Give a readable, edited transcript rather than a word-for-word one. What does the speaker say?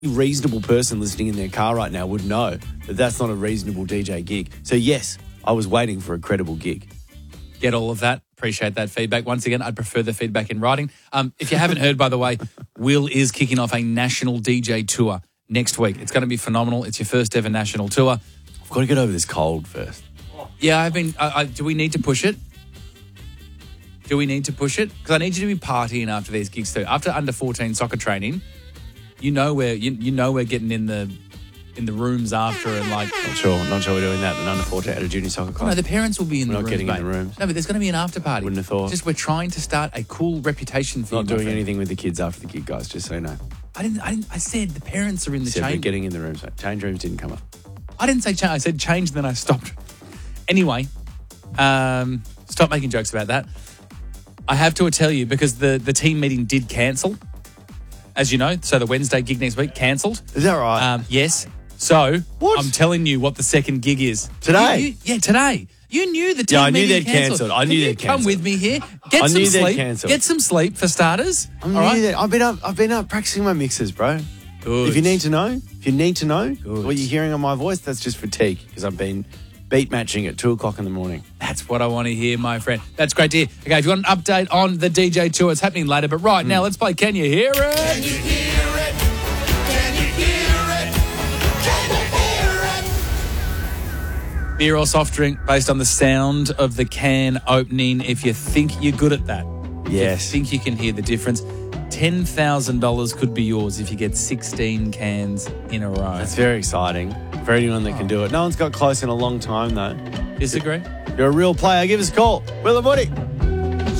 reasonable person listening in their car right now would know that that's not a reasonable DJ gig. So, yes, I was waiting for a credible gig. Get all of that. Appreciate that feedback. Once again, I'd prefer the feedback in writing. If you haven't heard, by the way, Will is kicking off a national DJ tour next week. It's going to be phenomenal. It's your first ever national tour. I've got to get over this cold first. Yeah, do we need to push it? Do we need to push it? Because I need you to be partying after these gigs too. After under 14 soccer training, you know we're getting in the rooms after and like. Not sure we're doing that. An under 14 at a junior soccer club. No, the parents will be in the rooms. We're not getting mate. in the rooms. No, but there's going to be an after party. Wouldn't have thought. Just we're trying to start a cool reputation for Not you. doing anything with the kids after the gig, guys. Just so you know. I said the parents are in the change. We're getting in the rooms. Change rooms didn't come up. I didn't say change. I said change, and then I stopped. Anyway, stop making jokes about that. I have to tell you, because the team meeting did cancel, as you know. So the Wednesday gig next week cancelled. Is that right? Yes. So what? I'm telling you what the second gig is. Today? Today. You knew the team meeting cancelled. I knew they'd cancelled. Come with me here. Get some sleep. Get some sleep for starters. All right? I've been up practicing my mixes, bro. Good. If you need to know what you're hearing on my voice, that's just fatigue, because I've been beat matching at 2 o'clock in the morning. That's what I want to hear, my friend. That's great to hear. Okay, if you want an update on the DJ tour, it's happening later. But right now, let's play Can You Hear It? Can you hear it? Can you hear it? Can you hear it? Beer or soft drink based on the sound of the can opening, if you think you're good at that. Yes. If you think you can hear the difference. $10,000 could be yours if you get 16 cans in a row. That's very exciting for anyone that can do it. No one's got close in a long time, though. Disagree? You're a real player. Give us a call. Will and Woody.